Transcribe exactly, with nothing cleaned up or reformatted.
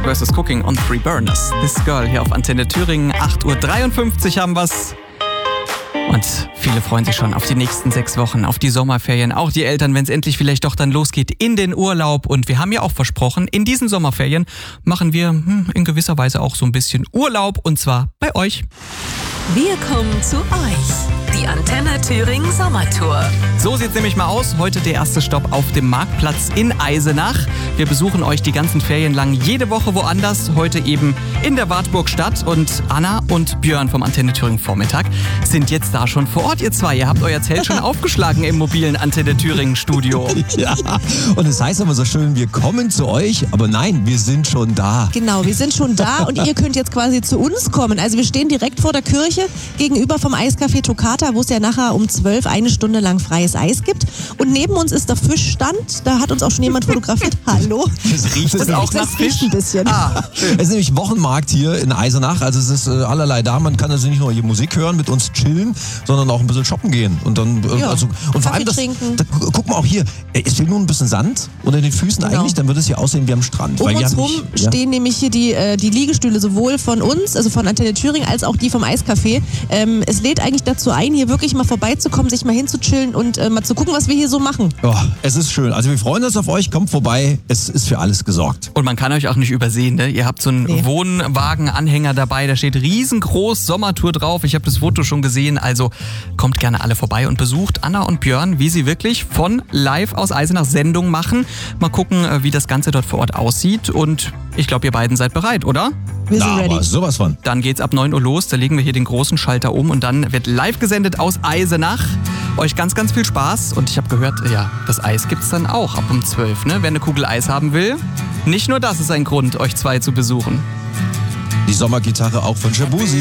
versus. Cooking on Three Burners. This Girl hier auf Antenne Thüringen. acht Uhr dreiundfünfzig haben wir's. Und viele freuen sich schon auf die nächsten sechs Wochen, auf die Sommerferien. Auch die Eltern, wenn es endlich vielleicht doch dann losgeht in den Urlaub. Und wir haben ja auch versprochen, in diesen Sommerferien machen wir hm, in gewisser Weise auch so ein bisschen Urlaub. Und zwar bei euch. Wir kommen zu euch. Die Antenne Thüringen Sommertour. So sieht's nämlich mal aus. Heute der erste Stopp auf dem Marktplatz in Eisenach. Wir besuchen euch die ganzen Ferien lang jede Woche woanders. Heute eben in der Wartburgstadt. Und Anna und Björn vom Antenne Thüringen Vormittag sind jetzt da schon vor Ort, ihr zwei. Ihr habt euer Zelt schon aufgeschlagen im mobilen Antenne Thüringen Studio. Ja, und es heißt immer so schön, wir kommen zu euch, aber nein, wir sind schon da. Genau, wir sind schon da und ihr könnt jetzt quasi zu uns kommen. Also wir stehen direkt vor der Kirche gegenüber vom Eiscafé Toccata, wo es ja nachher um zwölf eine Stunde lang freies Eis gibt. Und neben uns ist der Fischstand. Da hat uns auch schon jemand fotografiert. Hallo. Es riecht es auch nach das riecht Fisch? ein bisschen. Ah, Es ist nämlich Wochenmarkt hier in Eisenach. Also es ist äh, allerlei da. Man kann also nicht nur hier Musik hören, mit uns chillen, sondern auch ein bisschen shoppen gehen. Und dann äh, Ja, also und vor allem das, trinken. da, guck mal auch hier, äh, es fehlt nur ein bisschen Sand unter den Füßen Genau. eigentlich, dann würde es hier aussehen wie am Strand. Um Weil hier uns hab rum ich- ja. stehen nämlich hier die, äh, die Liegestühle, sowohl von uns, also von Antenne Thüringen, als auch die vom Eiscafé. Ähm, es lädt eigentlich dazu ein, hier wirklich mal vorbeizukommen, sich mal hinzuchillen und äh, mal zu gucken, was wir hier so machen. Oh, es ist schön. Also wir freuen uns auf euch. Kommt vorbei. Es ist für alles gesorgt. und man kann euch auch nicht übersehen, ne? Ihr habt so einen Nee. Wohnwagenanhänger dabei, da steht riesengroß Sommertour drauf. Ich habe das Foto schon gesehen, also kommt gerne alle vorbei und besucht Anna und Björn, wie sie wirklich von live aus Eisenach Sendung machen. Mal gucken, äh, wie das Ganze dort vor Ort aussieht und ich glaube, ihr beiden seid bereit, oder? Wir sind Na, ready. aber sowas von. Dann geht's ab neun Uhr los, da legen wir hier den großen Schalter um und dann wird live gesendet aus Eisenach. Euch ganz, ganz viel Spaß und ich habe gehört, ja, das Eis gibt's dann auch ab um zwölf, ne? Wer eine Kugel Eis haben will, nicht nur das ist ein Grund, euch zwei zu besuchen. Die Sommergitarre auch von Shabuzi.